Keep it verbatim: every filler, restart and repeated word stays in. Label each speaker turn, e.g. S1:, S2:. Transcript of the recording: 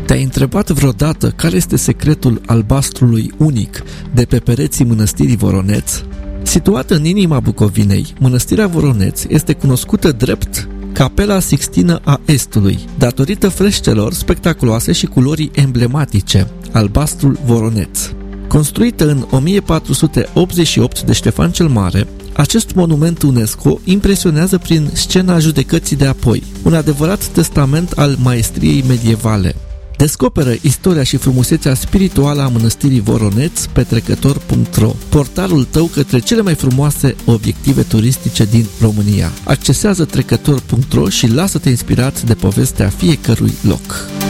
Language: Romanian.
S1: Te-ai întrebat vreodată care este secretul albastrului unic de pe pereții mănăstirii Voroneț? Situată în inima Bucovinei, mănăstirea Voroneț este cunoscută drept Capela Sixtină a Estului, datorită freștelor spectaculoase și culorii emblematice, albastrul Voroneț. Construită în o mie patru sute optzeci și opt de Ștefan cel Mare, acest monument UNESCO impresionează prin scena judecății de apoi, un adevărat testament al maestriei medievale. Descoperă istoria și frumusețea spirituală a mănăstirii Voroneț pe trecător punct ro, portalul tău către cele mai frumoase obiective turistice din România. Accesează trecător punct ro și lasă-te inspirat de povestea fiecărui loc.